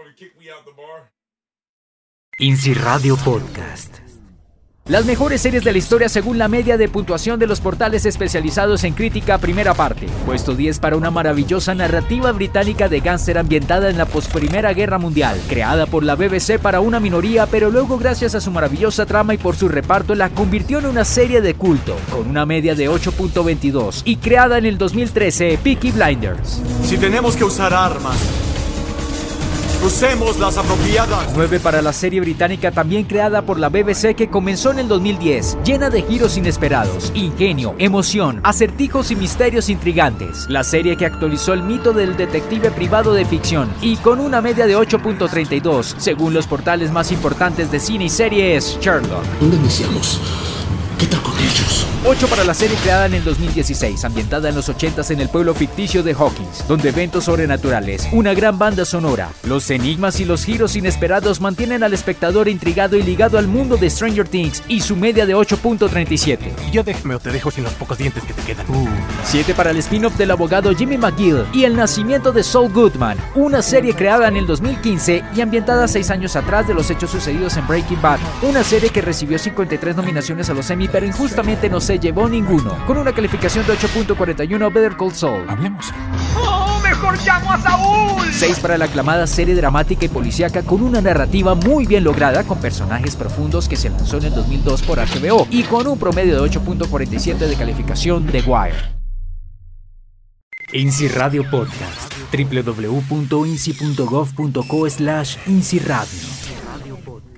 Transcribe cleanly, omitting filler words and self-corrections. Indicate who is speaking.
Speaker 1: INSI Radio Podcast. Las mejores series de la historia según la media de puntuación de los portales especializados en crítica, primera parte. Puesto 10 para una maravillosa narrativa británica de gángster ambientada en la post-Primera Guerra Mundial, creada por la BBC para una minoría, pero luego gracias a su maravillosa trama y por su reparto la convirtió en una serie de culto, con una media de 8.22 y creada en el 2013, Peaky Blinders.
Speaker 2: Si tenemos que usar armas, usemos las apropiadas.
Speaker 1: 9 para la serie británica también creada por la BBC que comenzó en el 2010, llena de giros inesperados, ingenio, emoción, acertijos y misterios intrigantes. La serie que actualizó el mito del detective privado de ficción y con una media de 8.32, según los portales más importantes de cine y series, Sherlock.
Speaker 3: ¿Dónde iniciamos? ¿Qué tal con ellos?
Speaker 1: 8 para la serie creada en el 2016, ambientada en los 80s en el pueblo ficticio de Hawkins, donde eventos sobrenaturales, una gran banda sonora, los enigmas y los giros inesperados mantienen al espectador intrigado y ligado al mundo de Stranger Things y su media de 8.37.
Speaker 4: Ya déjame o te dejo sin los pocos dientes que te quedan.
Speaker 1: 7 para el spin-off del abogado Jimmy McGill y el nacimiento de Saul Goodman, una serie creada en el 2015 y ambientada 6 años atrás de los hechos sucedidos en Breaking Bad, una serie que recibió 53 nominaciones a los Emmy pero injustamente no se llevó ninguno, con una calificación de 8.41. Better Call Saul.
Speaker 4: Hablemos.
Speaker 5: ¡Oh, mejor llamo a Saúl!
Speaker 1: 6 para la aclamada serie dramática y policíaca con una narrativa muy bien lograda, con personajes profundos, que se lanzó en el 2002 por HBO y con un promedio de 8.47 de calificación de Wire. INSI Radio Podcast. www.insi.gov.co/INSI Radio.